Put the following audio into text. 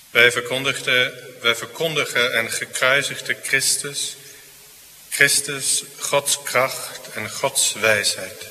Wij verkondigen en gekruisigde Christus, Gods kracht en Gods wijsheid.